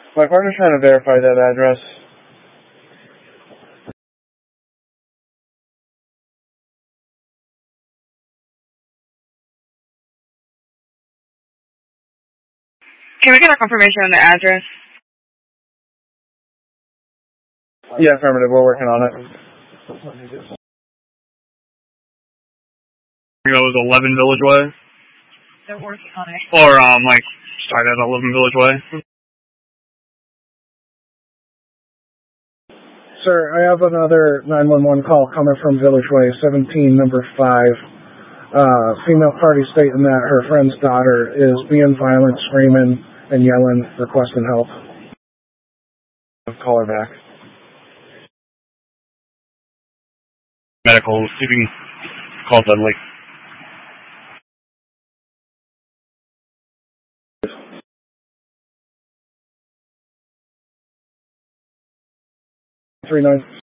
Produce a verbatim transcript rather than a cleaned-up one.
My partner's trying to verify that address. Can we get a confirmation on the address? Yeah, affirmative. We're working on it. That was eleven Village Way? They're working on it. Or, um, like, start at eleven Village Way? Sir, I have another nine one one call coming from Village Way, seventeen, number five. Uh, female party stating that her friend's daughter is being violent, screaming, and yelling, requesting help. Call her back. Medical, see if you can call Dudley. Three nine.